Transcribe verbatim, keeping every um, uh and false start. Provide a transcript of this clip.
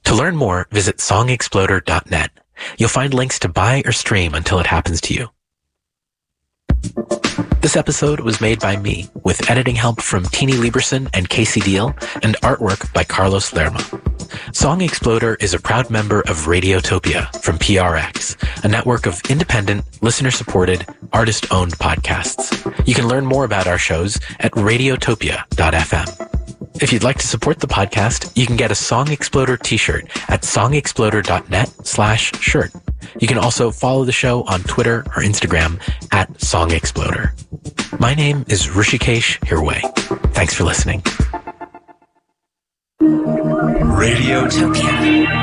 To learn more, visit song exploder dot net. You'll find links to buy or stream until it happens to you. This episode was made by me, with editing help from Teeny Lieberson and Casey Deal, and artwork by Carlos Lerma. Song Exploder is a proud member of Radiotopia from P R X, a network of independent, listener-supported, artist-owned podcasts. You can learn more about our shows at radiotopia dot f m. If you'd like to support the podcast, you can get a Song Exploder t-shirt at song exploder dot net slash shirt. You can also follow the show on Twitter or Instagram at Song Exploder. My name is Rishikesh Hirway. Thanks for listening. Radiotopia.